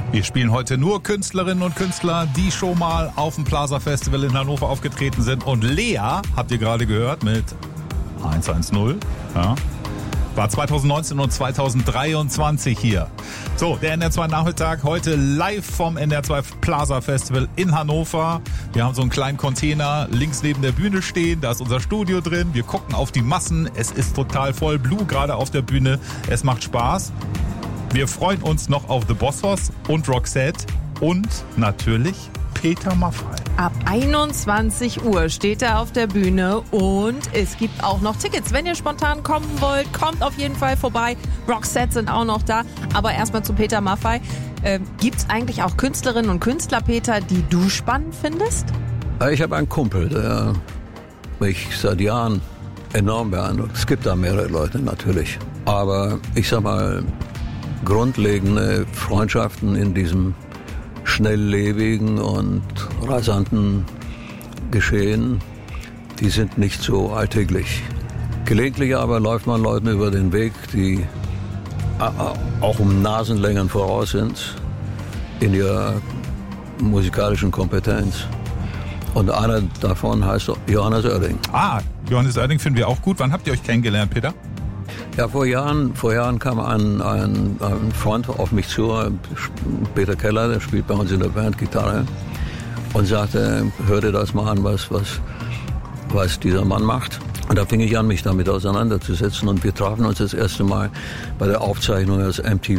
Wir spielen heute nur Künstlerinnen und Künstler, die schon mal auf dem Plaza Festival in Hannover aufgetreten sind. Und Lea, habt ihr gerade gehört, mit 110, ja, war 2019 und 2023 hier. So, der NDR2 Nachmittag heute live vom NDR2 Plaza Festival in Hannover. Wir haben so einen kleinen Container links neben der Bühne stehen. Da ist unser Studio drin. Wir gucken auf die Massen. Es ist total voll. Blue gerade auf der Bühne. Es macht Spaß. Wir freuen uns noch auf The Bossos und Roxette und natürlich Peter Maffay. Ab 21 Uhr steht er auf der Bühne und es gibt auch noch Tickets. Wenn ihr spontan kommen wollt, kommt auf jeden Fall vorbei. Roxette sind auch noch da. Aber erstmal zu Peter Maffay. Gibt's eigentlich auch Künstlerinnen und Künstler, Peter, die du spannend findest? Ich habe einen Kumpel, der mich seit Jahren enorm beeindruckt. Es gibt da mehrere Leute natürlich. Aber ich sag mal, grundlegende Freundschaften in diesem schnelllebigen und rasanten Geschehen, die sind nicht so alltäglich. Gelegentlich aber läuft man Leuten über den Weg, die auch um Nasenlängen voraus sind in ihrer musikalischen Kompetenz. Und einer davon heißt Johannes Oerding. Ah, Johannes Oerding finden wir auch gut. Wann habt ihr euch kennengelernt, Peter? Ja, vor Jahren kam ein Freund auf mich zu, Peter Keller, der spielt bei uns in der Band Gitarre, und sagte, hör dir das mal an, was dieser Mann macht. Und da fing ich an, mich damit auseinanderzusetzen, und wir trafen uns das erste Mal bei der Aufzeichnung des MTV